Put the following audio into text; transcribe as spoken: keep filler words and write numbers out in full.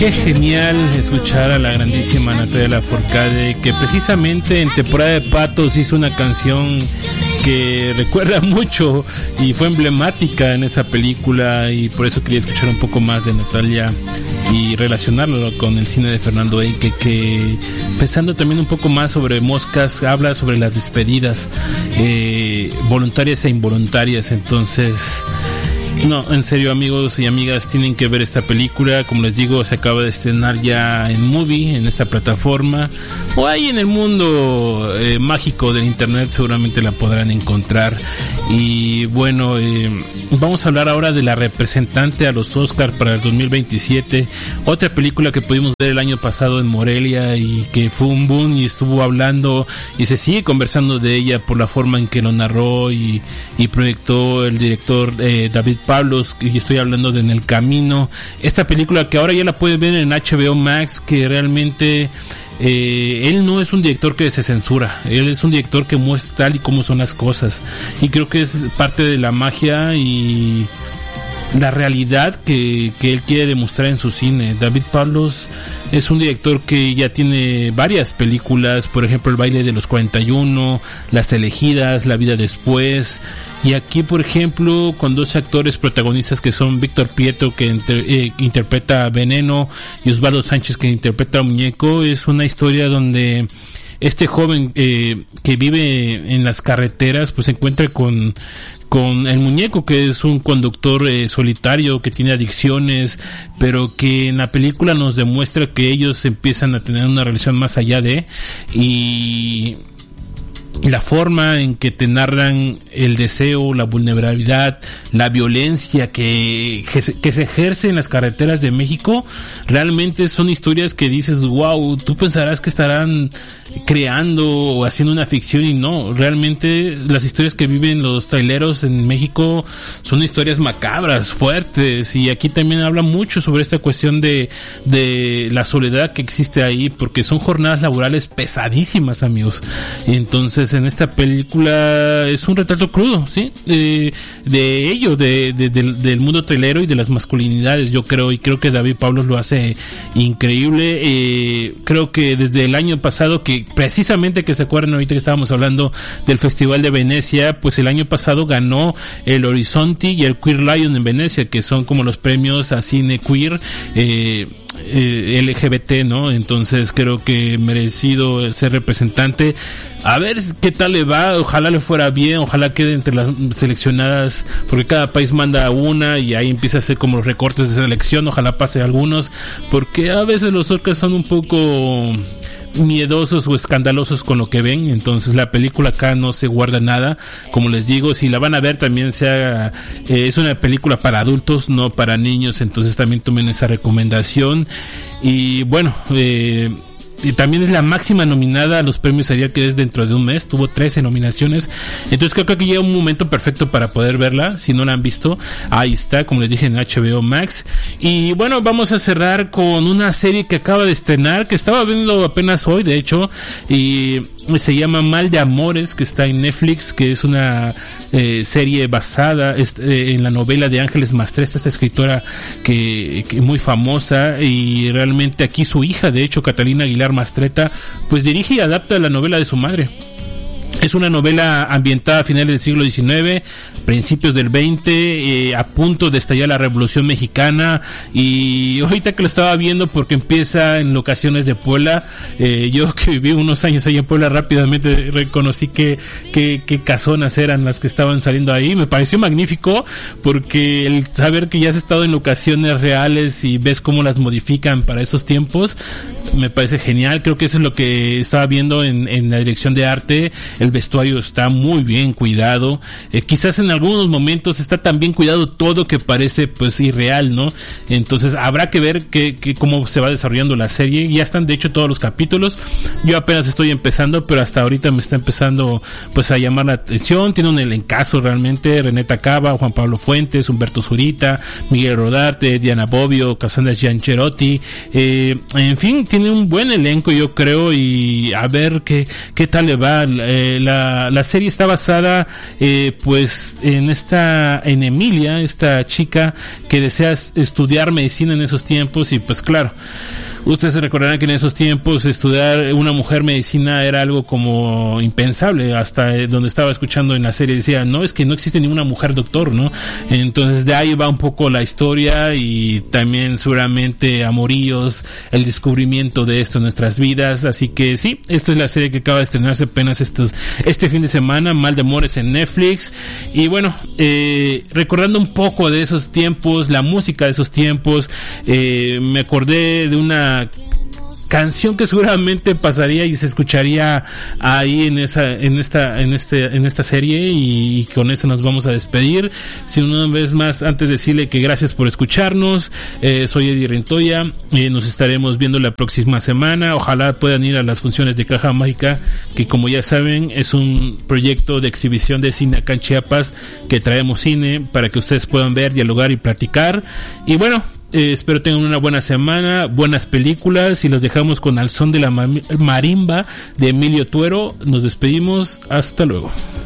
Qué genial escuchar a la grandísima Natalia Lafourcade, que precisamente en Temporada de Patos hizo una canción que recuerda mucho y fue emblemática en esa película, y por eso quería escuchar un poco más de Natalia y relacionarlo con el cine de Fernando Eike, que pensando también un poco más sobre Moscas, habla sobre las despedidas eh, voluntarias e involuntarias. Entonces, no, en serio, amigos y amigas, tienen que ver esta película. Como les digo, se acaba de estrenar ya en Movie, en esta plataforma, o ahí en el mundo eh, mágico del internet seguramente la podrán encontrar. Y bueno, eh, vamos a hablar ahora de la representante a los Oscars para el dos mil veintisiete, otra película que pudimos ver el año pasado en Morelia y que fue un boom, y estuvo hablando y se sigue conversando de ella por la forma en que lo narró y, y proyectó el director eh, David Pablos, y estoy hablando de En el Camino, esta película que ahora ya la pueden ver en H B O Max, que realmente eh, él no es un director que se censura, él es un director que muestra tal y como son las cosas, y creo que es parte de la magia y la realidad que, que él quiere demostrar en su cine. David Pablos es un director que ya tiene varias películas, por ejemplo El baile de los cuarenta y uno, Las elegidas, La vida después, y aquí por ejemplo con dos actores protagonistas que son Víctor Prieto, que inter, eh, interpreta a Veneno, y Osvaldo Sánchez, que interpreta a Muñeco. Es una historia donde este joven eh, que vive en las carreteras pues se encuentra con con el Muñeco, que es un conductor eh, solitario que tiene adicciones, pero que en la película nos demuestra que ellos empiezan a tener una relación más allá de, y la forma en que te narran el deseo, la vulnerabilidad, la violencia que, que, se, que se ejerce en las carreteras de México, realmente son historias que dices, wow, tú pensarás que estarán creando o haciendo una ficción, y no, realmente las historias que viven los traileros en México son historias macabras, fuertes, y aquí también habla mucho sobre esta cuestión de, de la soledad que existe ahí, porque son jornadas laborales pesadísimas, amigos. Entonces en esta película es un retrato crudo, ¿sí? Eh, de ello, de, de, de, del mundo trailero y de las masculinidades, yo creo, y creo que David Pablos lo hace increíble. Eh, creo que desde el año pasado, que precisamente que se acuerdan ahorita que estábamos hablando del Festival de Venecia, pues el año pasado ganó el Horizonti y el Queer Lion en Venecia, que son como los premios a cine queer, eh, eh, L G B T, ¿no? Entonces creo que merecido el ser representante. A ver qué tal le va, ojalá le fuera bien, ojalá quede entre las seleccionadas, porque cada país manda una y ahí empieza a ser como los recortes de selección, ojalá pase algunos, porque a veces los Oscars son un poco miedosos o escandalosos con lo que ven. Entonces la película acá no se guarda nada, como les digo, si la van a ver también sea eh, es una película para adultos, no para niños, entonces también tomen esa recomendación. Y bueno, eh y también es la máxima nominada a los premios Ariel, que es dentro de un mes, tuvo trece nominaciones, entonces creo que llega un momento perfecto para poder verla. Si no la han visto, ahí está, como les dije, en H B O Max. Y bueno, vamos a cerrar con una serie que acaba de estrenar, que estaba viendo apenas hoy, de hecho, y se llama Mal de Amores, que está en Netflix, que es una eh, serie basada este, en la novela de Ángeles Mastresta, esta escritora que, que muy famosa, y realmente aquí su hija, de hecho, Catalina Aguilar Mastreta, pues dirige y adapta la novela de su madre. Es una novela ambientada a finales del siglo diecinueve, principios del veinte, eh, a punto de estallar la Revolución Mexicana, y ahorita que lo estaba viendo, porque empieza en locaciones de Puebla, eh, yo que viví unos años ahí en Puebla, rápidamente reconocí que, que, que casonas eran las que estaban saliendo ahí. Me pareció magnífico, porque el saber que ya has estado en locaciones reales y ves cómo las modifican para esos tiempos, me parece genial. Creo que eso es lo que estaba viendo en, en la dirección de arte. El vestuario está muy bien cuidado, eh, quizás en algunos momentos está tan bien cuidado todo que parece pues irreal, ¿no? Entonces habrá que ver que, que cómo se va desarrollando la serie. Ya están de hecho todos los capítulos, yo apenas estoy empezando, pero hasta ahorita me está empezando pues a llamar la atención. Tiene un elencazo realmente: René Tacaba, Juan Pablo Fuentes, Humberto Zurita, Miguel Rodarte, Diana Bobbio, Cassandra Giancherotti, eh, en fin, tiene un buen elenco, yo creo, y a ver qué, qué tal le va. Eh, la, la serie está basada eh, pues en esta, en Emilia, esta chica que desea estudiar medicina en esos tiempos, y pues claro, ustedes se recordarán que en esos tiempos estudiar una mujer medicina era algo como impensable, hasta donde estaba escuchando en la serie decía, no, es que no existe ninguna mujer doctor, ¿no? Entonces de ahí va un poco la historia, y también seguramente amoríos, el descubrimiento de esto en nuestras vidas. Así que sí, esta es la serie que acaba de estrenarse apenas estos, este fin de semana, Mal de Amores en Netflix. Y bueno, eh, recordando un poco de esos tiempos, la música de esos tiempos, eh, me acordé de una canción que seguramente pasaría y se escucharía ahí en esa, en esta, en este, en esta serie, y, y con esto nos vamos a despedir. Si una vez más, antes de decirle que gracias por escucharnos, eh, soy Eddie Rentoya, eh, nos estaremos viendo la próxima semana. Ojalá puedan ir a las funciones de Caja Mágica, que como ya saben es un proyecto de exhibición de cine acá en Chiapas, que traemos cine para que ustedes puedan ver, dialogar y platicar. Y bueno, Eh, espero tengan una buena semana, buenas películas, y los dejamos con Al son de la marimba de Emilio Tuero. Nos despedimos, hasta luego.